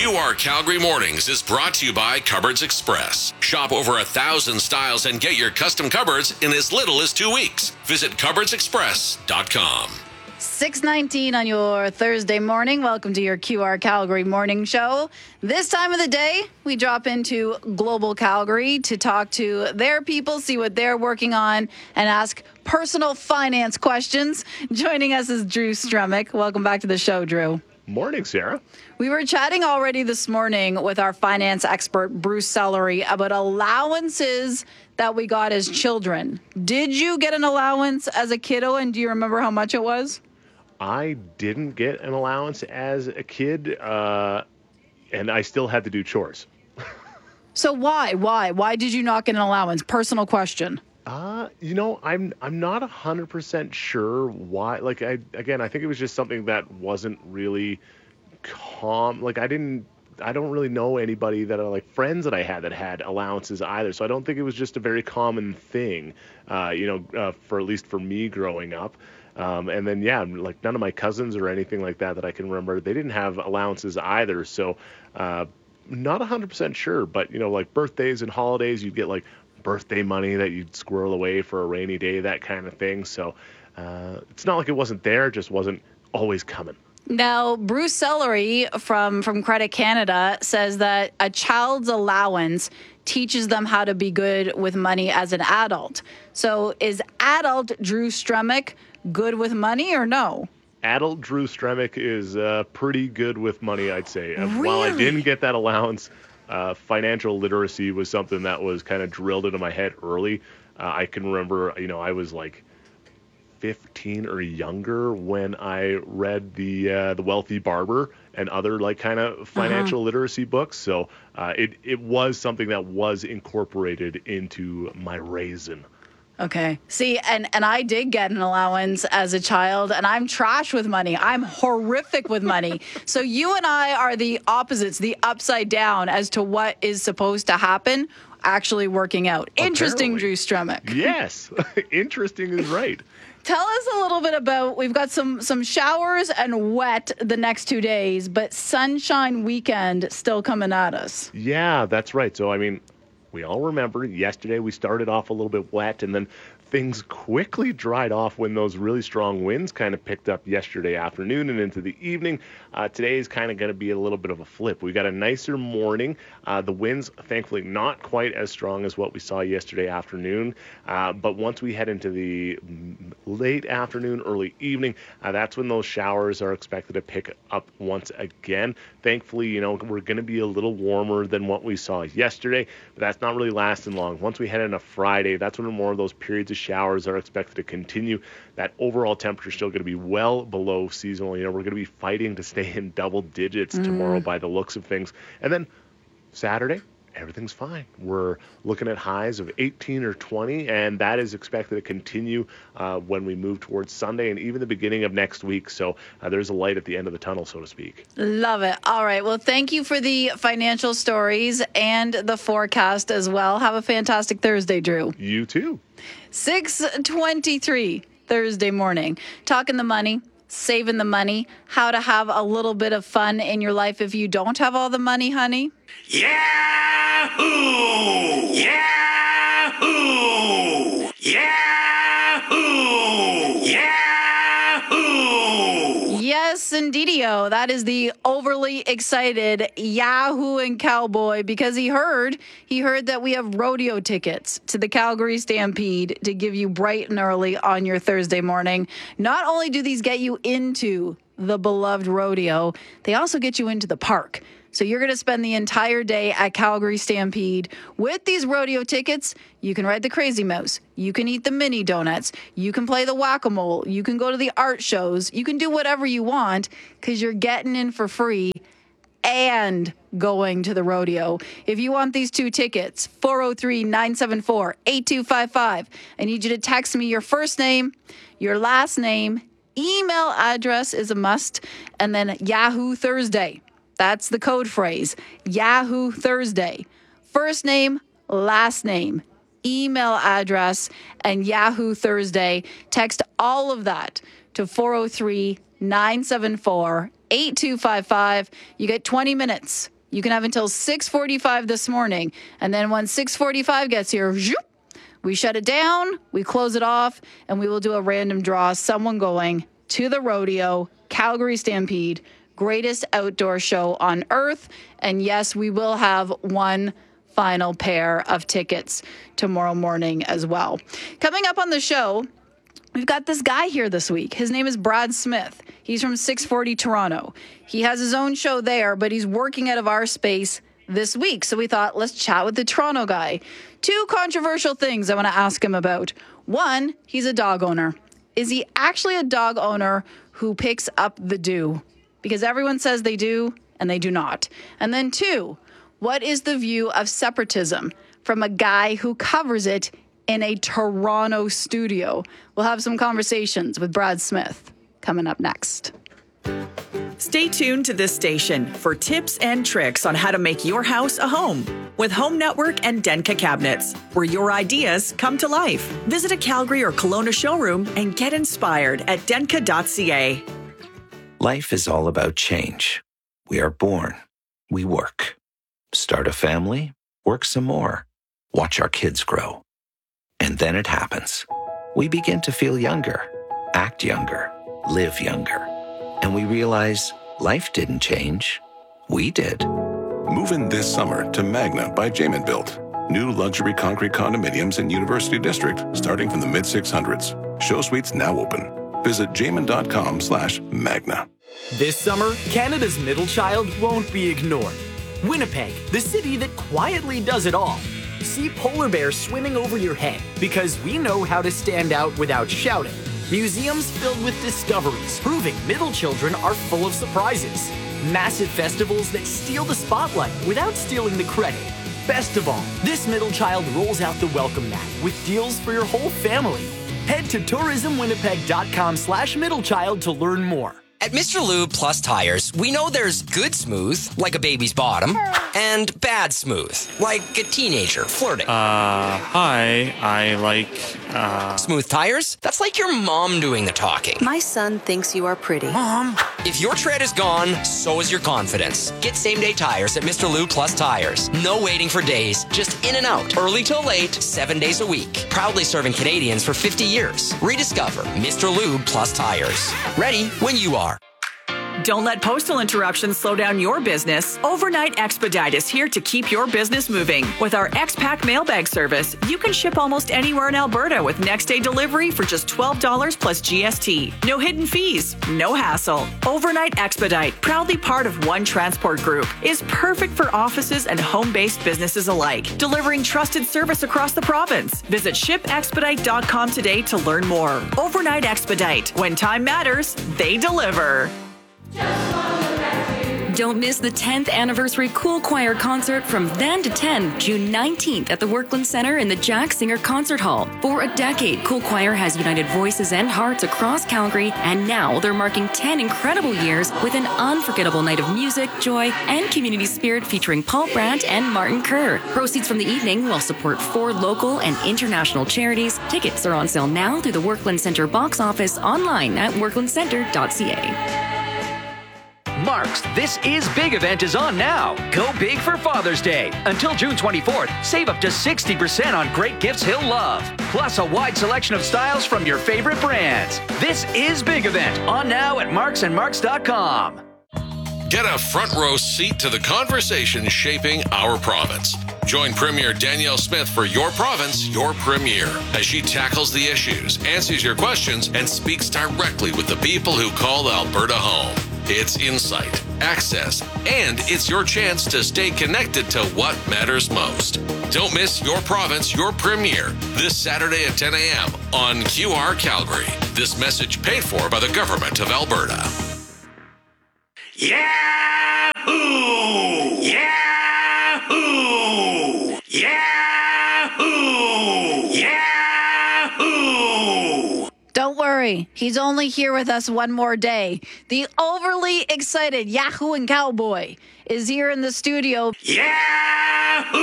QR Calgary Mornings is brought to you by Cupboards Express. Shop over 1,000 styles and get your custom cupboards in as little as 2 weeks. Visit cupboardsexpress.com. 6:19 on your Thursday morning. Welcome to your QR Calgary Morning Show. This time of the day, we drop into Global Calgary to talk to their people, see what they're working on, and ask personal finance questions. Joining us is Drew Stremick. Welcome back to the show, Drew. Morning, Sarah. We were chatting already this morning with our finance expert, Bruce Sellery, about allowances that we got as children. Did you get an allowance as a kiddo, and do you remember how much it was? I didn't get an allowance as a kid, and I still had to do chores. So why? Why did you not get an allowance? Personal question. I'm not 100% sure why. I think it was just something that wasn't really I don't really know anybody that are friends that I had that had allowances either. So I don't think it was just a very common thing, for at least for me growing up. And then, none of my cousins or anything like that I can remember, they didn't have allowances either. So, not 100% sure, but birthdays and holidays, you'd get birthday money that you'd squirrel away for a rainy day, that kind of thing. So, it's not like it wasn't there, it just wasn't always coming. Now, Bruce Sellery from Credit Canada says that a child's allowance teaches them how to be good with money as an adult. So is adult Drew Stremick good with money or no? Adult Drew Stremick is pretty good with money, I'd say. Really? While I didn't get that allowance, financial literacy was something that was kind of drilled into my head early. I can remember, I was 15 or younger when I read the Wealthy Barber and other kind of financial literacy books. So it was something that was incorporated into my raising. Okay. See, and I did get an allowance as a child, and I'm trash with money. I'm horrific with money. So you and I are the opposites, the upside down as to what is supposed to happen actually working out. Interesting, Drew Stremick. Yes. Interesting is right. Tell us a little bit about, we've got some showers and wet the next 2 days, but sunshine weekend still coming at us. Yeah, that's right. So, we all remember yesterday we started off a little bit wet, and then things quickly dried off when those really strong winds kind of picked up yesterday afternoon and into the evening. Today is kind of going to be a little bit of a flip. We got a nicer morning. The winds, thankfully, not quite as strong as what we saw yesterday afternoon. But once we head into the late afternoon, early evening, that's when those showers are expected to pick up once again. Thankfully, we're going to be a little warmer than what we saw yesterday, but that's not really lasting long. Once we head into Friday, that's when more of those periods of showers are expected to continue. That overall temperature is still going to be well below seasonal. We're going to be fighting to stay in double digits tomorrow by the looks of things. And then Saturday, everything's fine. We're looking at highs of 18 or 20, and that is expected to continue when we move towards Sunday and even the beginning of next week. So there's a light at the end of the tunnel, so to speak. Love it. All right. Well, thank you for the financial stories and the forecast as well. Have a fantastic Thursday, Drew. You too. 6:23 Thursday morning. Talking the money, saving the money, how to have a little bit of fun in your life if you don't have all the money, honey. Yahoo! Yahoo! Yahoo! Yahoo! Yes, indeedio. That is the overly excited Yahoo and Cowboy, because he heard that we have rodeo tickets to the Calgary Stampede to give you bright and early on your Thursday morning. Not only do these get you into the beloved rodeo, they also get you into the park. So you're going to spend the entire day at Calgary Stampede. With these rodeo tickets, you can ride the Crazy Mouse. You can eat the mini donuts. You can play the whack-a-mole. You can go to the art shows. You can do whatever you want because you're getting in for free and going to the rodeo. If you want these two tickets, 403-974-8255. I need you to text me your first name, your last name, email address is a must, and then Yahoo Thursday. That's the code phrase, Yahoo Thursday. First name, last name, email address, and Yahoo Thursday. Text all of that to 403-974-8255. You get 20 minutes You can have until 6:45 this morning. And then when 6:45 gets here, we shut it down, we close it off, and we will do a random draw. Someone going to the rodeo, Calgary Stampede, greatest outdoor show on earth. And yes, we will have one final pair of tickets tomorrow morning as well. Coming up on the show, we've got this guy here this week. His name is Brad Smith. He's from 640 Toronto. He has his own show there, but he's working out of our space this week. So we thought, let's chat with the Toronto guy. Two controversial things I want to ask him about. One, he's a dog owner. Is he actually a dog owner who picks up the due? Because everyone says they do, and they do not. And then two, what is the view of separatism from a guy who covers it in a Toronto studio? We'll have some conversations with Brad Smith coming up next. Stay tuned to this station for tips and tricks on how to make your house a home with Home Network and Denka Cabinets, where your ideas come to life. Visit a Calgary or Kelowna showroom and get inspired at denka.ca. Life is all about change. We are born, we work, start a family, work some more, watch our kids grow. And then it happens. We begin to feel younger, act younger, live younger. And we realize life didn't change. We did. Move in this summer to Magna by Jamin Built. New luxury concrete condominiums in University District starting from the mid-600s. Show suites now open. Visit jamin.com/Magna. This summer, Canada's middle child won't be ignored. Winnipeg, the city that quietly does it all. See polar bears swimming over your head because we know how to stand out without shouting. Museums filled with discoveries proving middle children are full of surprises. Massive festivals that steal the spotlight without stealing the credit. Best of all, this middle child rolls out the welcome mat with deals for your whole family. Head to tourismwinnipeg.com/middlechild to learn more. At Mr. Lube Plus Tires, we know there's good smooth, like a baby's bottom, and bad smooth, like a teenager flirting. Hi, I like, Smooth tires? That's like your mom doing the talking. My son thinks you are pretty. Mom! If your tread is gone, so is your confidence. Get same-day tires at Mr. Lube Plus Tires. No waiting for days, just in and out. Early till late, 7 days a week. Proudly serving Canadians for 50 years. Rediscover Mr. Lube Plus Tires. Ready when you are. Don't let postal interruptions slow down your business. Overnight Expedite is here to keep your business moving. With our X-Pack mailbag service, you can ship almost anywhere in Alberta with next-day delivery for just $12 plus GST. No hidden fees, no hassle. Overnight Expedite, proudly part of One Transport Group, is perfect for offices and home-based businesses alike, delivering trusted service across the province. Visit shipexpedite.com today to learn more. Overnight Expedite. When time matters, they deliver. Don't miss the 10th anniversary Cool Choir concert from then to 10, June 19th at the Workland Centre in the Jack Singer Concert Hall. For a decade, Cool Choir has united voices and hearts across Calgary, and now they're marking 10 incredible years with an unforgettable night of music, joy, and community spirit featuring Paul Brandt and Martin Kerr. Proceeds from the evening will support 4 local and international charities. Tickets are on sale now through the Workland Centre box office online at worklandcentre.ca. Mark's This Is Big event is on now. Go big for Father's Day. Until June 24th, save up to 60% on great gifts he'll love. Plus a wide selection of styles from your favorite brands. This Is Big event on now at marksandmarks.com. Get a front row seat to the conversation shaping our province. Join Premier Danielle Smith for Your Province, Your Premier, as she tackles the issues, answers your questions, and speaks directly with the people who call Alberta home. It's insight, access, and it's your chance to stay connected to what matters most. Don't miss Your Province, Your Premier this Saturday at 10 a.m. on QR Calgary. This message paid for by the Government of Alberta. Yahoo! Yahoo! Yahoo! Yahoo! Don't worry, he's only here with us one more day. The overly excited Yahoo and Cowboy is here in the studio. Yahoo!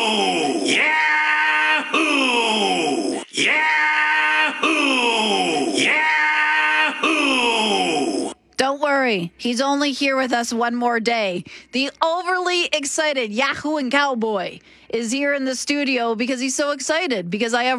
Yahoo! Yahoo! Yahoo! Don't worry. worry. He's only here with us one more day. The overly excited Yahoo and Cowboy is here in the studio because he's so excited because I have